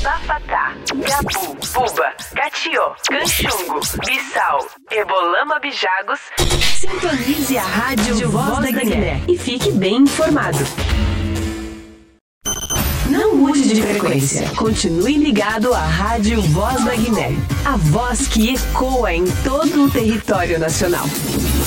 Bafatá, Gabu, Buba, Catió, Canchungo, Bissau, Ebolama Bijagos. Sintonize a Rádio Voz da Guiné e fique bem informado. Não mude de frequência. Continue ligado à Rádio Voz da Guiné. A voz que ecoa em todo o território nacional.